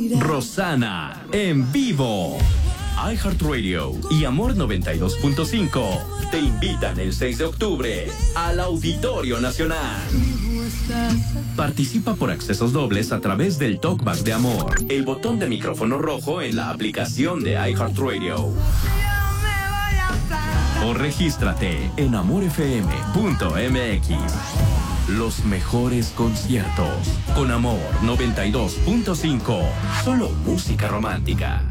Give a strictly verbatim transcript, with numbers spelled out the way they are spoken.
Rosana en vivo. iHeartRadio y Amor noventa y dos punto cinco te invitan el seis de octubre al Auditorio Nacional. Participa por accesos dobles a través del Talkback de Amor, el botón de micrófono rojo en la aplicación de iHeartRadio. O regístrate en amor f m punto m x. Los mejores conciertos con Amor noventa y dos punto cinco. Solo música romántica.